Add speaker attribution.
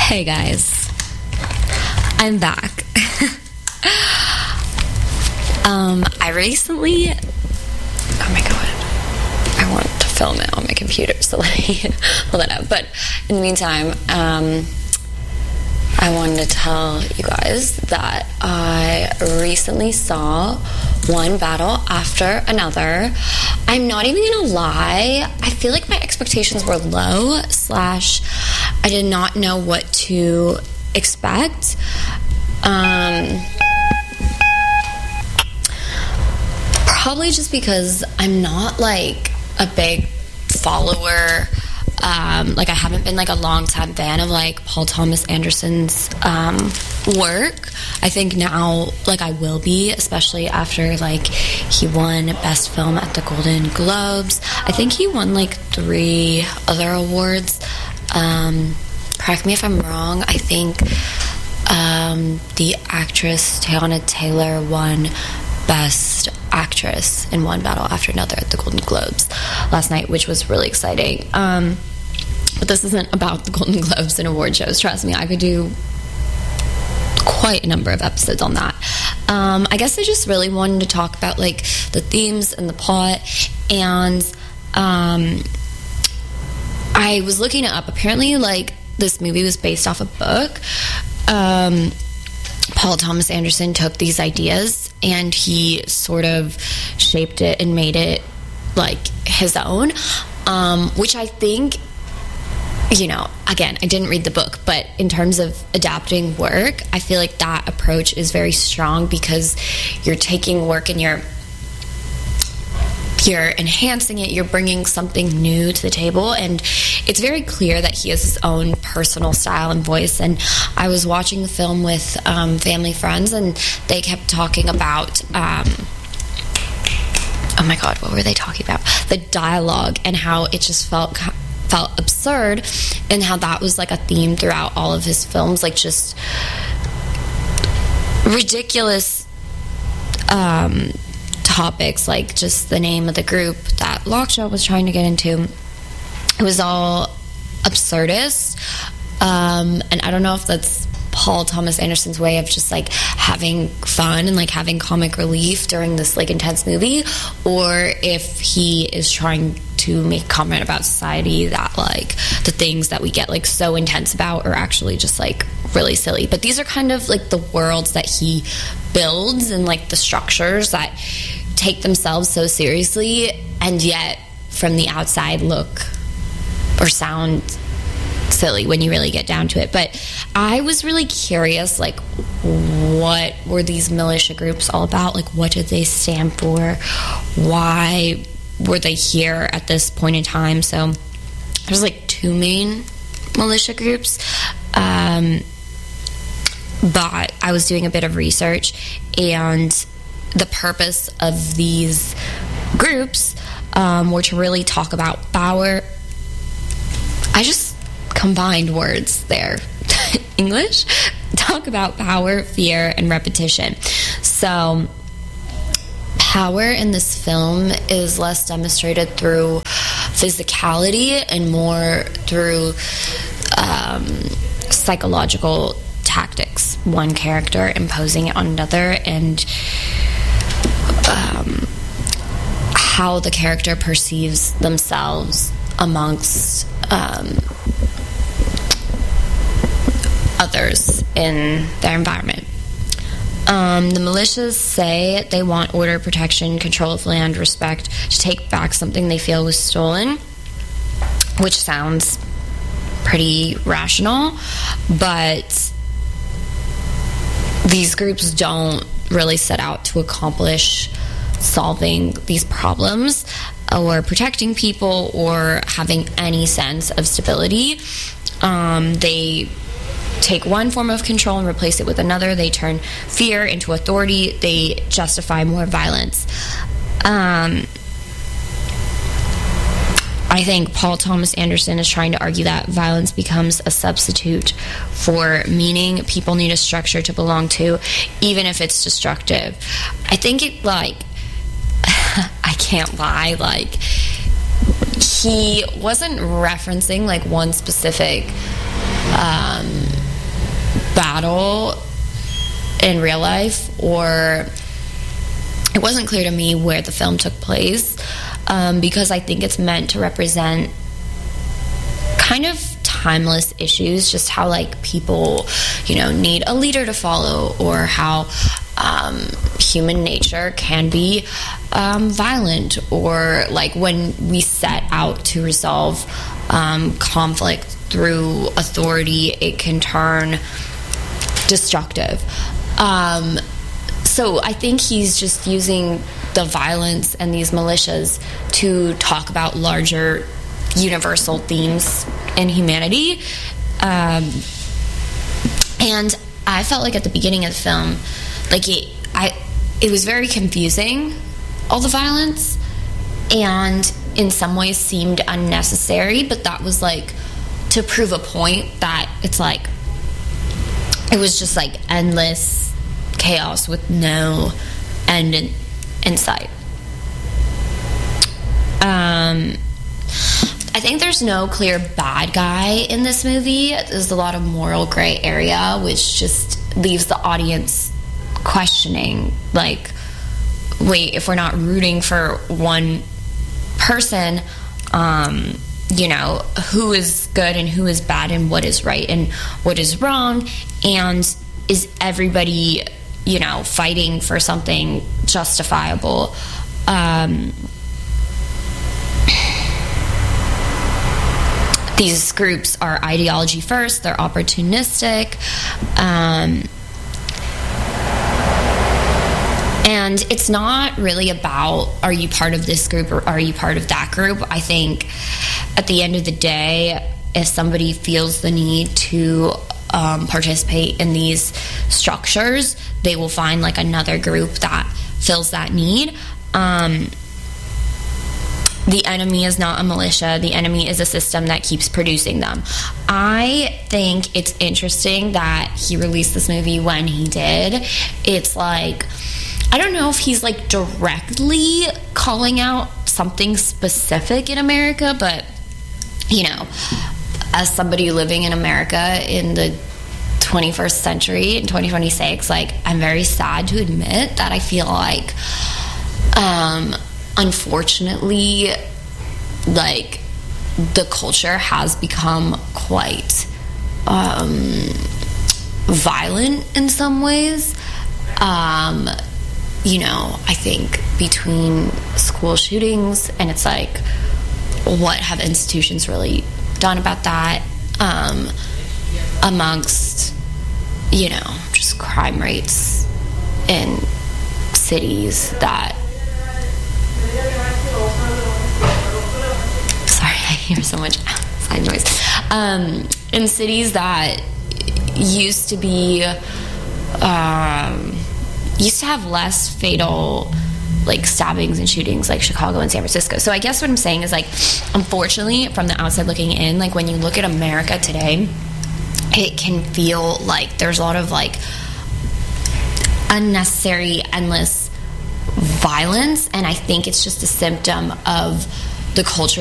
Speaker 1: Hey guys, I'm back. I recently, oh my god, I want to film it on my computer, so let me pull that up. But in the meantime, I wanted to tell you guys that I recently saw One Battle After Another. I'm not even gonna lie, I feel like my expectations were low, / I did not know what to expect. Probably just because I'm not like a big follower. Like I haven't been like a long time fan of like Paul Thomas Anderson's work. I think now like I will be, especially after like he won Best Film at the Golden Globes. I think he won like 3 other awards. Correct me if I'm wrong. I think the actress Teyana Taylor won Best Actress in One Battle After Another at the Golden Globes last night, which was really exciting. But this isn't about the Golden Globes and award shows. Trust me, I could do quite a number of episodes on that. I guess I just really wanted to talk about like the themes and the plot, and I was looking it up. Apparently, like this movie was based off a book. Paul Thomas Anderson took these ideas and he sort of shaped it and made it like his own, which I think, you know, again, I didn't read the book, but in terms of adapting work, I feel like that approach is very strong because you're taking work and you're enhancing it, you're bringing something new to the table, and it's very clear that he has his own personal style and voice. And I was watching the film with family friends, and they kept talking about oh my god, what were they talking about? The dialogue and how it just felt absurd, and how that was like a theme throughout all of his films, like just ridiculous topics, like just the name of the group that Lockjaw was trying to get into. It was all absurdist, and I don't know if that's Paul Thomas Anderson's way of just like having fun and like having comic relief during this like intense movie, or if he is trying to make comment about society that like the things that we get like so intense about are actually just like really silly. But these are kind of like the worlds that he builds and like the structures that take themselves so seriously and yet from the outside look or sound silly when you really get down to it. But I was really curious, like, what were these militia groups all about? Like, what did they stand for? Why were they here at this point in time? So there's like 2 main militia groups, but I was doing a bit of research, and the purpose of these groups were to really talk about power. I just combined words there. English. Talk about power, fear, and repetition. So power in this film is less demonstrated through physicality and more through psychological tactics. One character imposing it on another, and how the character perceives themselves amongst others in their environment. The militias say they want order, protection, control of land, respect, to take back something they feel was stolen, which sounds pretty rational, but these groups don't really set out to accomplish solving these problems or protecting people or having any sense of stability. They take one form of control and replace it with another. They turn fear into authority. They justify more violence. I think Paul Thomas Anderson is trying to argue that violence becomes a substitute for meaning. People need a structure to belong to, even if it's destructive. I think it, like, I can't lie, like, he wasn't referencing, like, one specific battle in real life, or it wasn't clear to me where the film took place, because I think it's meant to represent kind of timeless issues, just how like people, you know, need a leader to follow, or how human nature can be violent, or like when we set out to resolve conflict through authority, it can turn destructive. So I think he's just using the violence and these militias to talk about larger universal themes in humanity. And I felt like at the beginning of the film, like it was very confusing, all the violence, and in some ways seemed unnecessary, but that was like to prove a point that it's like it was just like endless chaos with no end in sight. I think there's no clear bad guy in this movie. There's a lot of moral gray area, which just leaves the audience questioning, like, wait, if we're not rooting for one person, you know, who is good and who is bad, and what is right and what is wrong, and is everybody, you know, fighting for something justifiable? These groups are ideology first, they're opportunistic, and it's not really about, are you part of this group or are you part of that group? I think at the end of the day, if somebody feels the need to participate in these structures, they will find like another group that fills that need. The enemy is not a militia. The enemy is a system that keeps producing them. I think it's interesting that he released this movie when he did. It's like, I don't know if he's like directly calling out something specific in America, but, you know, as somebody living in America in the 21st century, in 2026, like, I'm very sad to admit that I feel like, unfortunately, like, the culture has become quite violent in some ways. You know, I think between school shootings, and it's like, what have institutions really done about that? Amongst, you know, just crime rates in cities that, sorry, I hear so much outside noise, in cities that used to be, used to have less fatal, like, stabbings and shootings, like Chicago and San Francisco. So I guess what I'm saying is, like, unfortunately, from the outside looking in, like, when you look at America today, it can feel like there's a lot of, like, unnecessary, endless violence, and I think it's just a symptom of the culture